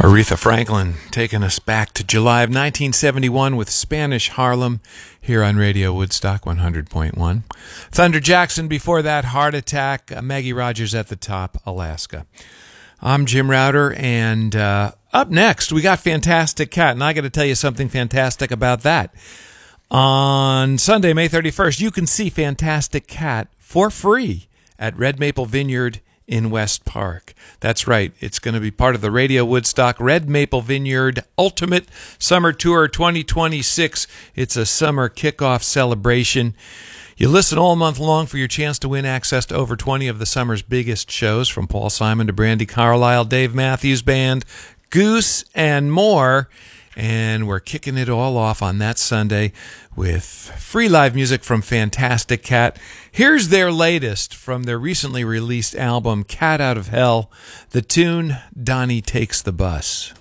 Aretha Franklin taking us back to July of 1971 with Spanish Harlem here on Radio Woodstock 100.1. Thunder Jackson before that, Heart Attack, Maggie Rogers at the top, Alaska. I'm Jim Router, and up next we got Fantastic Cat, and I got to tell you something fantastic about that. On Sunday, May 31st, you can see Fantastic Cat for free at Red Maple Vineyard in West Park. That's right. It's going to be part of the Radio Woodstock Red Maple Vineyard Ultimate Summer Tour 2026. It's a summer kickoff celebration. You listen all month long for your chance to win access to over 20 of the summer's biggest shows, from Paul Simon to Brandi Carlile, Dave Matthews Band, Goose, and more. And we're kicking it all off on that Sunday with free live music from Fantastic Cat. Here's their latest from their recently released album, Cat Out of Hell, the tune, Donnie Takes the Bus.